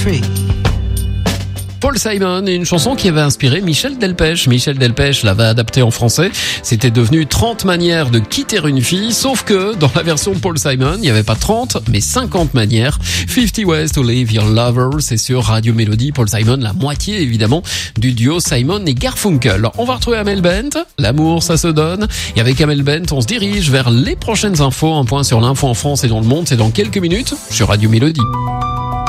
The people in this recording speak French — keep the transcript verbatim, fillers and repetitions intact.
free. Paul Simon, une chanson qui avait inspiré Michel Delpech. Michel Delpech l'avait adaptée en français. C'était devenu trente manières de quitter une fille, sauf que dans la version de Paul Simon, il n'y avait pas trente, mais cinquante manières. cinquante ways to leave your lover, c'est sur Radio Mélodie. Paul Simon, la moitié évidemment du duo Simon et Garfunkel. On va retrouver Amel Bent, l'amour ça se donne. Et avec Amel Bent, on se dirige vers les prochaines infos. Un point sur l'info en France et dans le monde, c'est dans quelques minutes sur Radio Mélodie.